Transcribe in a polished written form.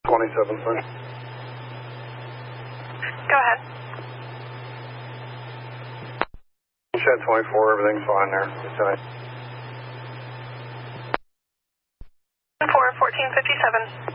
27, sir. Go ahead. Shed 24, everything's fine there. Lieutenant. 1457.